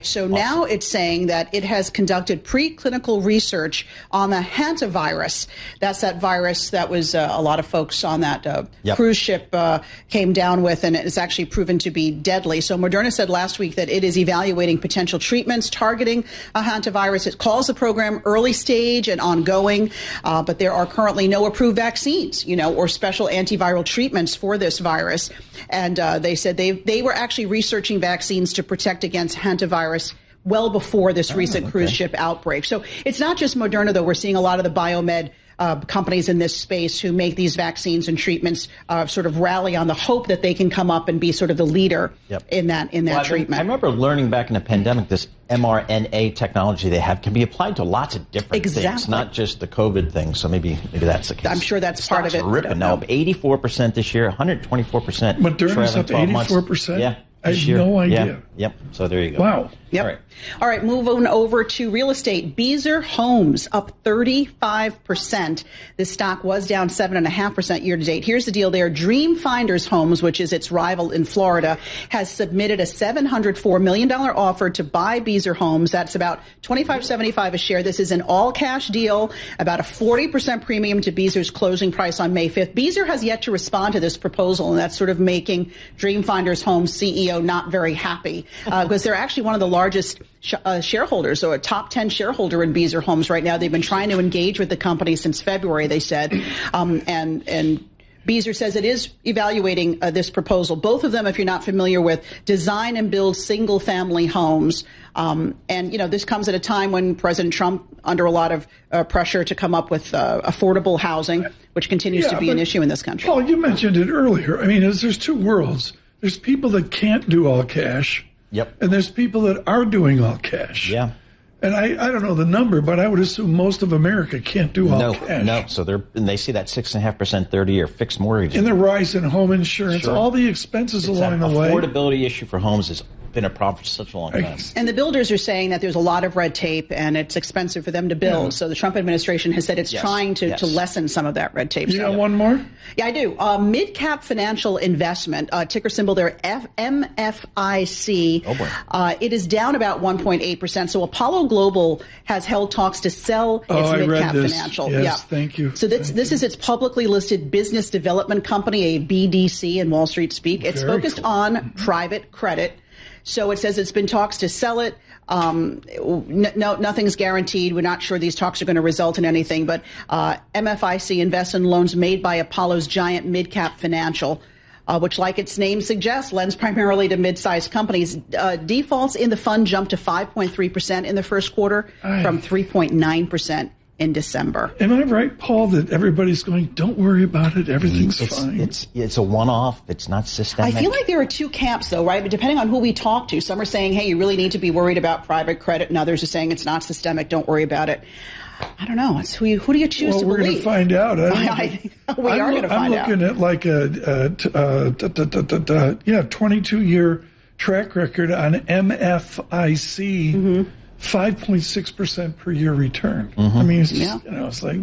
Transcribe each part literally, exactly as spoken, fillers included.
So now it's saying that it has conducted preclinical research on the hantavirus. That's that virus that was uh, a lot of folks on that uh, yep. cruise ship uh, came down with, and it's actually proven to be deadly. So Moderna said last week that it is evaluating potential treatments targeting a hantavirus. It calls the program early stage and ongoing, uh, but there are currently no approved vaccines, you know, or special antiviral treatments for this virus. And uh, they said they they were actually researching vaccines to protect against hantavirus well before this recent oh, okay. cruise ship outbreak. So it's not just Moderna, though. We're seeing a lot of the biomed uh, companies in this space who make these vaccines and treatments uh, sort of rally on the hope that they can come up and be sort of the leader yep. in that in that well, treatment. I remember learning back in the pandemic this mRNA technology they have can be applied to lots of different exactly. things, not just the COVID thing. So maybe maybe that's the case. I'm sure that's part of it. Ripping now, eighty-four percent this year, one hundred twenty-four percent. Moderna's up eighty-four percent? Yeah. I have no idea. Yeah. Yep. So there you go. Wow. Yep. All right. All right. Moving over to real estate. Beazer Homes up thirty-five percent. This stock was down seven point five percent year to date. Here's the deal there. Dream Finders Homes, which is its rival in Florida, has submitted a seven hundred four million dollars offer to buy Beazer Homes. That's about twenty-five seventy-five a share. This is an all-cash deal, about a forty percent premium to Beazer's closing price on May fifth. Beazer has yet to respond to this proposal, and that's sort of making Dream Finders Homes C E O not very happy uh, because they're actually one of the largest sh- uh, shareholders, so a top ten shareholder in Beazer Homes right now. They've been trying to engage with the company since February, they said, um, and and Beazer says it is evaluating uh, this proposal. Both of them, if you're not familiar with, design and build single-family homes. Um, and, you know, this comes at a time when President Trump, under a lot of uh, pressure to come up with uh, affordable housing, which continues yeah, to be an issue in this country. Paul, you mentioned it earlier. I mean, there's two worlds. There's people that can't do all cash. Yep. And there's people that are doing all cash. Yeah. And I, I don't know the number, but I would assume most of America can't do all no, cash. No, so they're and they see that six and a half percent thirty-year fixed mortgage. And the rise in home insurance, sure. all the expenses it's along the way. Affordability issue for homes has been a problem for such a long time. And the builders are saying that there's a lot of red tape and it's expensive for them to build. Yeah. So the Trump administration has said it's yes. trying to, yes. to lessen some of that red tape. You got one more? Yeah, I do. Uh, Mid-Cap Financial Investment, uh, ticker symbol there, F- M F I C. Oh boy. Uh, it is down about one point eight percent. So Apollo Global has held talks to sell its oh, Mid-Cap Financial. Yes, yeah. thank you. So this, thank this you. is its publicly listed business development company, a B D C in Wall Street speak. It's Very focused cool. on Mm-hmm. private credit. So it says it's been talks to sell it. Um, no, nothing's guaranteed. We're not sure these talks are going to result in anything. But uh, M F I C invests in loans made by Apollo's giant Mid-Cap Financial, uh, which, like its name suggests, lends primarily to mid-sized companies. Uh, defaults in the fund jumped to five point three percent in the first quarter Aye. from three point nine percent in December. Am I right, Paul, that everybody's going, don't worry about it, everything's it's, fine? It's it's a one-off. It's not systemic. I feel like there are two camps, though, right? But depending on who we talk to, some are saying, hey, you really need to be worried about private credit, and others are saying it's not systemic, don't worry about it. I don't know. It's who, you, who do you choose well, to we're believe? We're going to find out. I, I think we I'm are going to find out. I'm looking out. at like a, a, t- uh, da, da, da, da, da, yeah, twenty-two year track record on M F I C. Mm-hmm. five point six percent per year return. Mm-hmm. I mean, it's just, yeah. you know, it's like,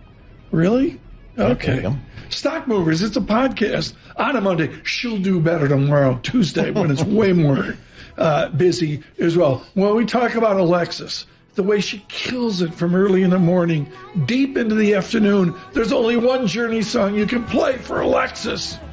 really? Okay. Stock Movers, it's a podcast on a Monday. She'll do better tomorrow, Tuesday, when it's way more uh, busy as well. When we talk about Alexis, the way she kills it from early in the morning, deep into the afternoon, there's only one Journey song you can play for Alexis.